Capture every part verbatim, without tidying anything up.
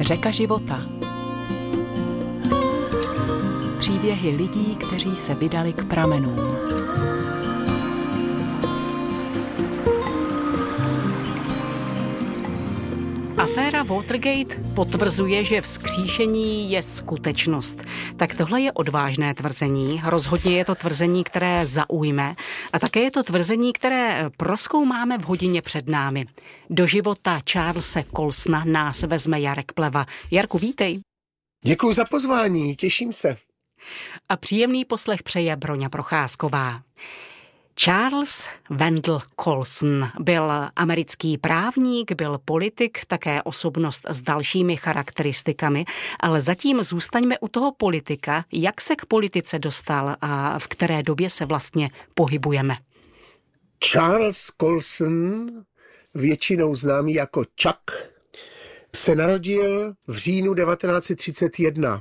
Řeka života. Příběhy lidí, kteří se vydali k pramenům. Aféra Watergate potvrzuje, že vzkříšení je skutečnost. Tak tohle je odvážné tvrzení, rozhodně je to tvrzení, které zaujme a také je to tvrzení, které prozkoumáme v hodině před námi. Do života Charlese Colsona nás vezme Jarek Pleva. Jarku, vítej. Děkuji za pozvání, těším se. A příjemný poslech přeje Broňa Procházková. Charles Wendell Colson byl americký právník, byl politik, také osobnost s dalšími charakteristikami, ale zatím zůstaňme u toho politika. Jak se k politice dostal a v které době se vlastně pohybujeme? Charles Colson, většinou známý jako Chuck, se narodil v říjnu devatenáct set třicet jedna.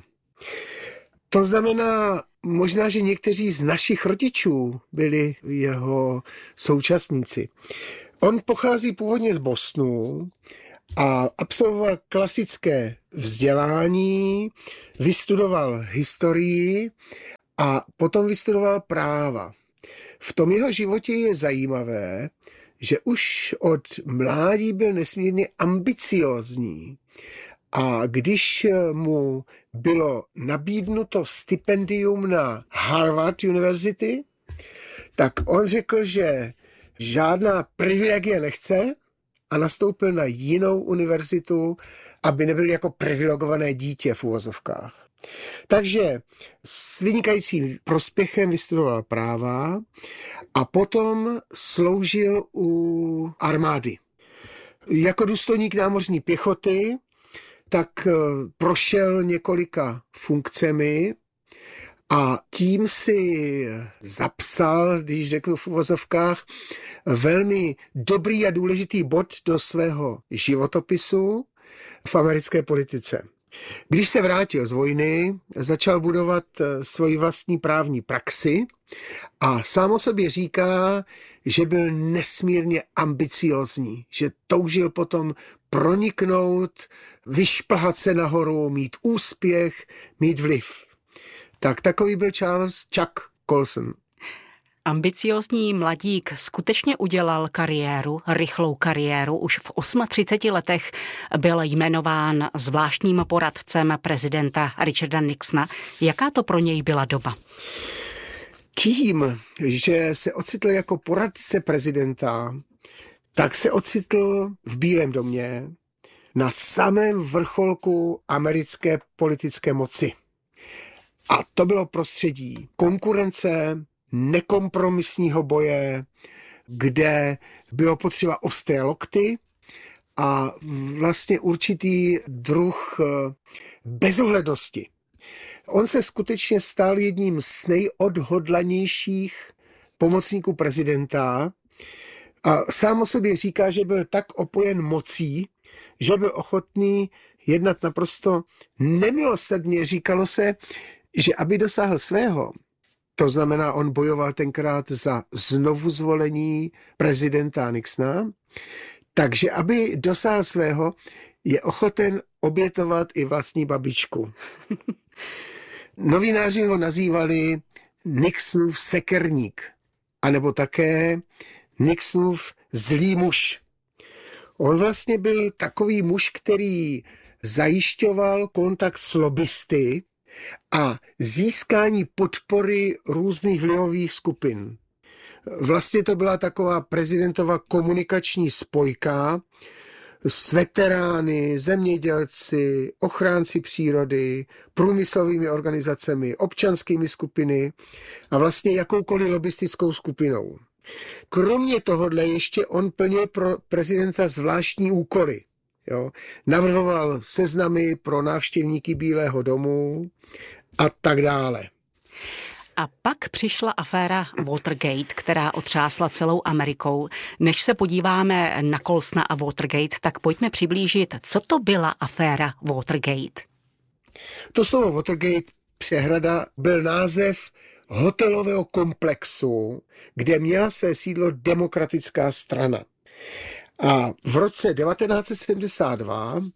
To znamená, možná, že někteří z našich rodičů byli jeho současníci. On pochází původně z Bostonu a absolvoval klasické vzdělání, vystudoval historii a potom vystudoval práva. V tom jeho životě je zajímavé, že už od mládí byl nesmírně ambiciózní. A když mu bylo nabídnuto stipendium na Harvard University, tak on řekl, že žádná privilegie nechce a nastoupil na jinou univerzitu, aby nebyl jako privilegované dítě v uvozovkách. Takže s vynikajícím prospěchem vystudoval práva a potom sloužil u armády. Jako důstojník námořní pěchoty tak prošel několika funkcemi a tím si zapsal, když řeknu v uvozovkách, velmi dobrý a důležitý bod do svého životopisu v americké politice. Když se vrátil z vojny, začal budovat svoji vlastní právní praxi a sám o sobě říká, že byl nesmírně ambiciózní, že toužil potom proniknout, vyšplhat se nahoru, mít úspěch, mít vliv. Tak takový byl Charles Chuck Colson. Ambiciózní mladík skutečně udělal kariéru, rychlou kariéru. Už v třiceti osmi letech byl jmenován zvláštním poradcem prezidenta Richarda Nixona. Jaká to pro něj byla doba? Tím, že se ocitl jako poradce prezidenta, tak se ocitl v Bílém domě na samém vrcholku americké politické moci. A to bylo prostředí konkurence, nekompromisního boje, kde bylo potřeba ostré lokty a vlastně určitý druh bezohlednosti. On se skutečně stal jedním z nejodhodlanějších pomocníků prezidenta a sám o sobě říká, že byl tak opojen mocí, že byl ochotný jednat naprosto nemilosrdně. Říkalo se, že aby dosáhl svého, to znamená, on bojoval tenkrát za znovu zvolení prezidenta Nixona, takže aby dosáhl svého, je ochoten obětovat i vlastní babičku. Novináři ho nazývali Nixonův sekerník, anebo také Nixonův zlý muž. On vlastně byl takový muž, který zajišťoval kontakt s lobbysty a získání podpory různých vlivových skupin. Vlastně to byla taková prezidentova komunikační spojka s veterány, zemědělci, ochránci přírody, průmyslovými organizacemi, občanskými skupiny a vlastně jakoukoliv lobbystickou skupinou. Kromě tohohle ještě on plnil pro prezidenta zvláštní úkoly. Jo? Navrhoval seznamy pro návštěvníky Bílého domu a tak dále. A pak přišla aféra Watergate, která otřásla celou Amerikou. Než se podíváme na Colsona a Watergate, tak pojďme přiblížit, co to byla aféra Watergate. To slovo Watergate, přehrada, byl název hotelového komplexu, kde měla své sídlo Demokratická strana. A v roce devatenáct set sedmdesát dva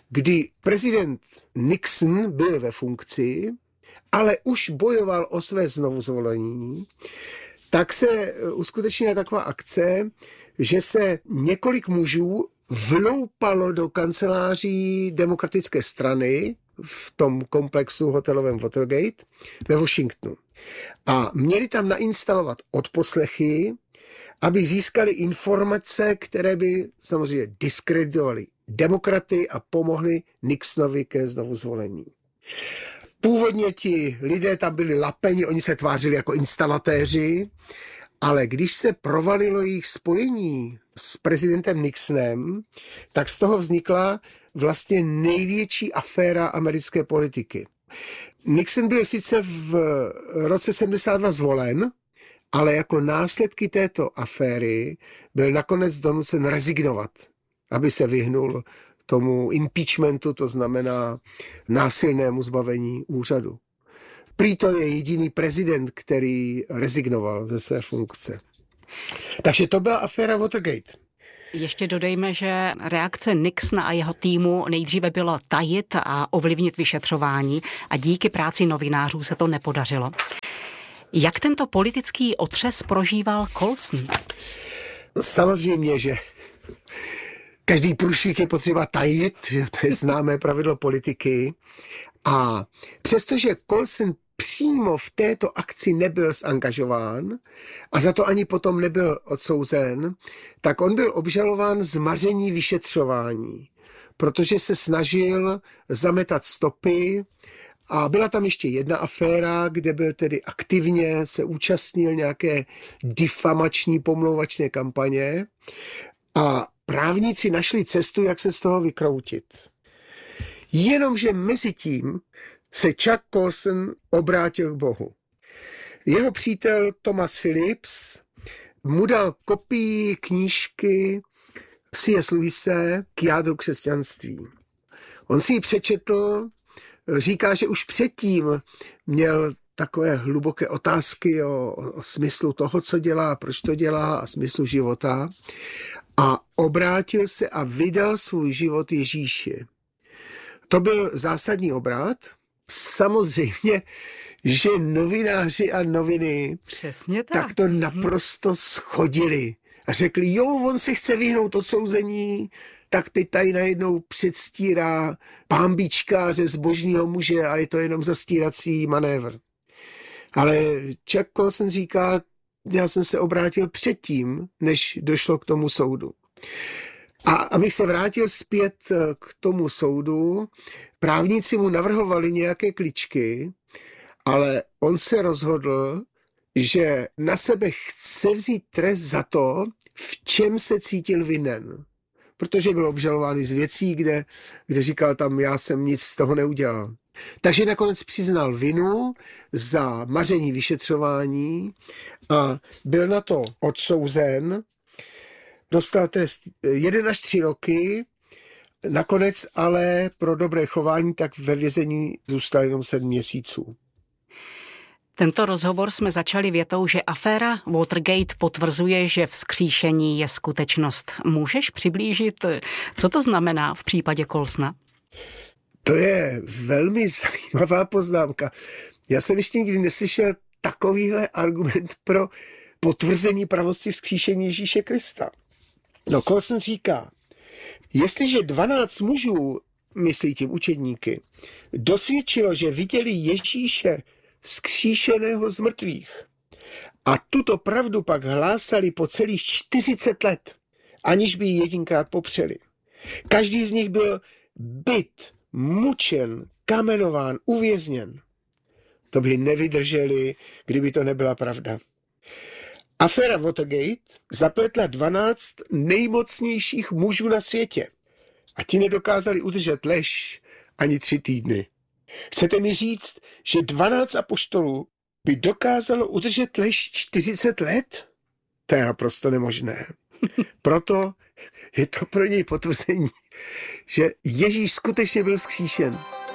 kdy prezident Nixon byl ve funkci, ale už bojoval o své znovuzvolení, tak se uskutečnila taková akce, že se několik mužů vloupalo do kanceláří demokratické strany v tom komplexu hotelovém Watergate ve Washingtonu. A měli tam nainstalovat odposlechy, aby získali informace, které by samozřejmě diskreditovaly demokraty a pomohly Nixonovi ke znovuzvolení. Původně ti lidé tam byli lapeni, oni se tvářili jako instalatéři, ale když se provalilo jejich spojení s prezidentem Nixonem, tak z toho vznikla vlastně největší aféra americké politiky. Nixon byl sice v roce sedmdesát dva zvolen, ale jako následky této aféry byl nakonec donucen rezignovat, aby se vyhnul tomu impeachmentu, to znamená násilnému zbavení úřadu. Prý to je jediný prezident, který rezignoval ze své funkce. Takže to byla aféra Watergate. Ještě dodejme, že reakce Nixona a jeho týmu nejdříve bylo tajit a ovlivnit vyšetřování a díky práci novinářů se to nepodařilo. Jak tento politický otřes prožíval Colson? Samozřejmě, že každý průšvih je potřeba tajit, že to je známé pravidlo politiky. A přestože Colson přímo v této akci nebyl zangažován a za to ani potom nebyl odsouzen, tak on byl obžalován z maření vyšetřování, protože se snažil zametat stopy. A byla tam ještě jedna aféra, kde byl tedy aktivně, se účastnil nějaké difamační pomlouvačné kampaně a právníci našli cestu, jak se z toho vykroutit. Jenomže mezi tím se Chuck Colson obrátil k Bohu. Jeho přítel Thomas Phillips mu dal kopii knížky C S Lewise K jádru křesťanství. On si ji přečetl, říká, že už předtím měl takové hluboké otázky o, o smyslu toho, co dělá, proč to dělá a smyslu života. A obrátil se a vydal svůj život Ježíši. To byl zásadní obrat. Samozřejmě, že novináři a noviny Přesně tak. tak to naprosto shodili. A řekli, jo, on se chce vyhnout odsouzení, tak teď tady najednou předstírá pánbičkáře zbožního muže a je to jenom zastírací manévr. Ale Chuck Colson říká, já jsem se obrátil předtím, než došlo k tomu soudu. A abych se vrátil zpět k tomu soudu, právníci mu navrhovali nějaké kličky, ale on se rozhodl, že na sebe chce vzít trest za to, v čem se cítil vinen. Protože byl obžalován z věcí, kde, kde říkal tam, já jsem nic z toho neudělal. Takže nakonec přiznal vinu za maření vyšetřování a byl na to odsouzen. Dostal trest jeden až tři roky, nakonec ale pro dobré chování tak ve vězení zůstal jenom sedm měsíců. Tento rozhovor jsme začali větou, že aféra Watergate potvrzuje, že vzkříšení je skutečnost. Můžeš přiblížit, co to znamená v případě Colsona? To je velmi zajímavá poznámka. Já jsem ještě nikdy neslyšel takovýhle argument pro potvrzení pravosti vzkříšení Ježíše Krista. No, Colson říká, jestliže dvanáct mužů, myslí tím učedníky, dosvědčilo, že viděli Ježíše vzkříšeného z mrtvých a tuto pravdu pak hlásali po celých čtyřicet let, aniž by ji jedinkrát popřeli. Každý z nich byl byt, mučen, kamenován, uvězněn. To by nevydrželi, kdyby to nebyla pravda. Aféra Watergate zapletla dvanáct nejmocnějších mužů na světě a ti nedokázali udržet lež ani tři týdny. Chcete mi říct, že dvanáct apoštolů by dokázalo udržet lež čtyřicet let? To je naprosto nemožné. Proto je to pro něj potvrzení, že Ježíš skutečně byl vzkříšen.